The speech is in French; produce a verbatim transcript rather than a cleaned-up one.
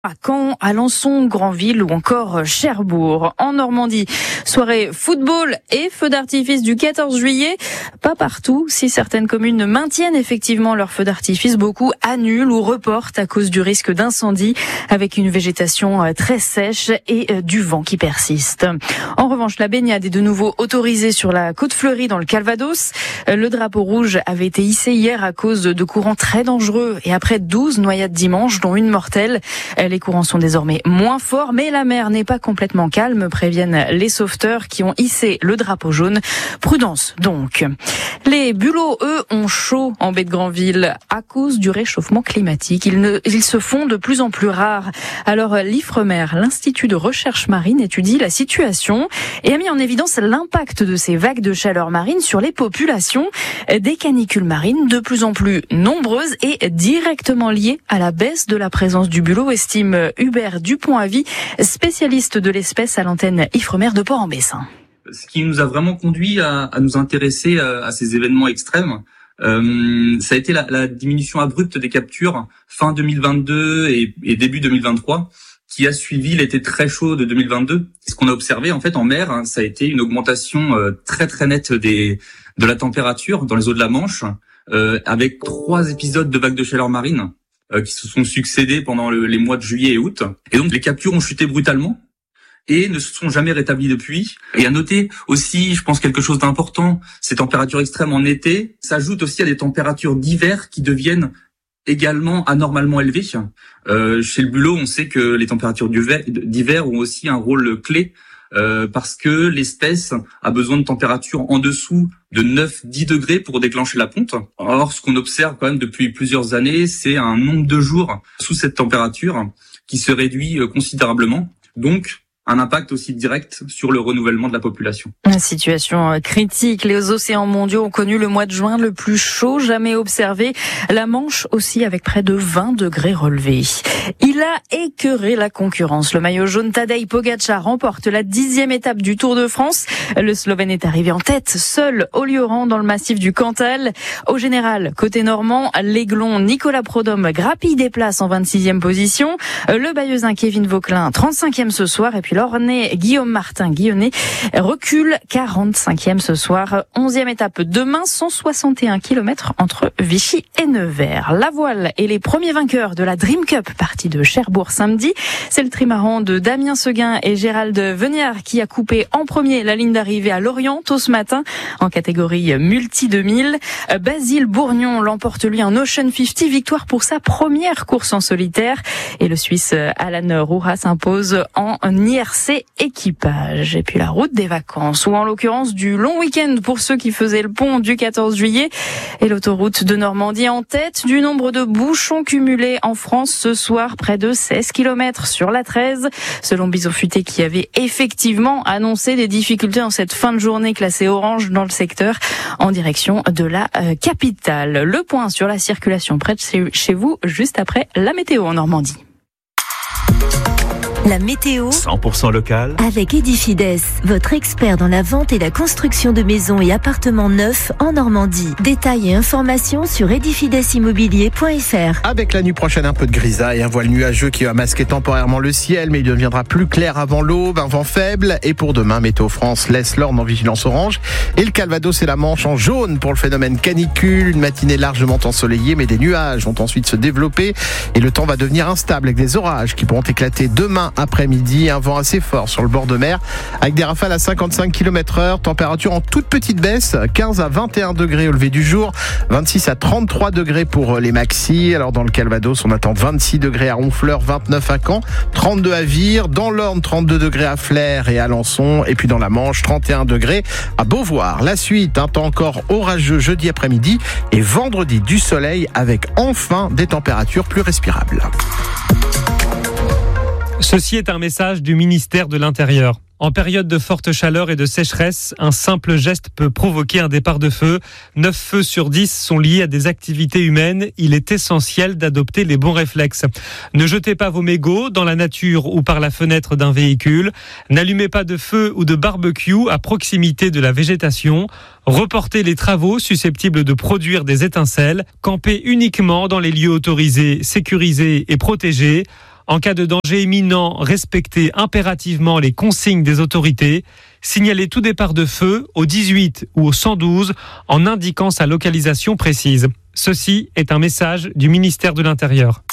À Caen, Alençon, Granville ou encore Cherbourg. En Normandie, soirée football et feux d'artifice du quatorze juillet. Pas partout. Si certaines communes maintiennent effectivement leurs feux d'artifice, beaucoup annulent ou reportent à cause du risque d'incendie avec une végétation très sèche et du vent qui persiste. En revanche, la baignade est de nouveau autorisée sur la côte fleurie dans le Calvados. Le drapeau rouge avait été hissé hier à cause de courants très dangereux et après douze noyades dimanche, dont une mortelle. Les courants sont désormais moins forts, mais la mer n'est pas complètement calme, préviennent les sauveteurs qui ont hissé le drapeau jaune. Prudence donc. Les bulots, eux, ont chaud en baie de Granville à cause du réchauffement climatique. Ils, ne, ils se font de plus en plus rares. Alors l'Ifremer, l'Institut de recherche marine, étudie la situation et a mis en évidence l'impact de ces vagues de chaleur marine sur les populations. Des canicules marines de plus en plus nombreuses et directement liées à la baisse de la présence du bulot, estime Hubert Dupont-Avis, spécialiste de l'espèce à l'antenne Ifremer de Port-en-Bessin. Ce qui nous a vraiment conduit à, à nous intéresser à, à ces événements extrêmes, euh, ça a été la, la diminution abrupte des captures fin deux mille vingt-deux et, et début deux mille vingt-trois, qui a suivi l'été très chaud de deux mille vingt-deux. Ce qu'on a observé en fait en mer, hein, ça a été une augmentation euh, très très nette des, de la température dans les eaux de la Manche, euh, avec trois épisodes de vagues de chaleur marine euh, qui se sont succédés pendant le, les mois de juillet et août. Et donc les captures ont chuté brutalement et ne se sont jamais rétablies depuis. Et à noter aussi, je pense, quelque chose d'important, ces températures extrêmes en été s'ajoutent aussi à des températures d'hiver qui deviennent également anormalement élevées. Euh, chez le bulot, on sait que les températures d'hiver ont aussi un rôle clé euh, parce que l'espèce a besoin de températures en dessous de neuf à dix degrés pour déclencher la ponte. Or, ce qu'on observe quand même depuis plusieurs années, c'est un nombre de jours sous cette température qui se réduit considérablement. Donc, un impact aussi direct sur le renouvellement de la population. Une situation critique. Les océans mondiaux ont connu le mois de juin le plus chaud jamais observé. La Manche aussi avec près de vingt degrés relevés. Il a écœuré la concurrence. Le maillot jaune Tadej Pogačar remporte la dixième étape du Tour de France. Le Slovène est arrivé en tête, seul au lieu rang dans le massif du Cantal. Au général, côté normand, l'aiglon Nicolas Prodhomme grappille des places en vingt-sixième position. Le Bayeuxin Kevin Vauquelin, trente-cinquième ce soir. Et puis l'Ornais Guillaume Martin Guillonnet recule quarante-cinquième ce soir. onzième étape demain, cent soixante et un kilomètres entre Vichy et Nevers. La voile et les premiers vainqueurs de la Dream Cup, partie de Cherbourg samedi. C'est le trimaran de Damien Seguin et Gérald Veniard qui a coupé en premier la ligne d'arrivée à Lorient tôt ce matin en catégorie multi deux mille. Basile Bourgnon l'emporte lui en Ocean cinquante, victoire pour sa première course en solitaire. Et le Suisse Alan Roura s'impose en I R C équipage. Et puis la route des vacances, ou en l'occurrence du long week-end pour ceux qui faisaient le pont du quatorze juillet. Et l'autoroute de Normandie en tête du nombre de bouchons cumulés en France ce soir, près de seize kilomètres sur la treize. Selon Bison Futé qui avait effectivement annoncé des difficultés en cette fin de journée classée orange dans le secteur en direction de la euh, capitale. Le point sur la circulation près de chez vous juste après la météo en Normandie. La météo cent pour cent local avec Edifides, votre expert dans la vente et la construction de maisons et appartements neufs en Normandie. Détails et informations sur edifides immobilier point f r. Avec la nuit prochaine, un peu de grisaille, un voile nuageux qui va masquer temporairement le ciel, mais il deviendra plus clair avant l'aube, un vent faible. Et pour demain, Météo France laisse l'Orne en vigilance orange et le Calvados et la Manche en jaune pour le phénomène canicule. Une matinée largement ensoleillée, mais des nuages vont ensuite se développer et le temps va devenir instable avec des orages qui pourront éclater demain après-midi, un vent assez fort sur le bord de mer avec des rafales à cinquante-cinq kilomètres heure, température en toute petite baisse, quinze à vingt et un degrés au lever du jour, vingt-six à trente-trois degrés pour les maxis. Alors dans le Calvados, on attend vingt-six degrés à Honfleur, vingt-neuf à Caen, trente-deux à Vire, dans l'Orne trente-deux degrés à Flers et à Alençon, et puis dans la Manche trente et un degrés à Beauvoir. La suite, un temps encore orageux jeudi après-midi et vendredi du soleil avec enfin des températures plus respirables. Ceci est un message du ministère de l'Intérieur. En période de forte chaleur et de sécheresse, un simple geste peut provoquer un départ de feu. neuf feux sur dix sont liés à des activités humaines. Il est essentiel d'adopter les bons réflexes. Ne jetez pas vos mégots dans la nature ou par la fenêtre d'un véhicule. N'allumez pas de feu ou de barbecue à proximité de la végétation. Reportez les travaux susceptibles de produire des étincelles. Campez uniquement dans les lieux autorisés, sécurisés et protégés. En cas de danger imminent, respectez impérativement les consignes des autorités. Signalez tout départ de feu au dix-huit ou au cent douze en indiquant sa localisation précise. Ceci est un message du ministère de l'Intérieur.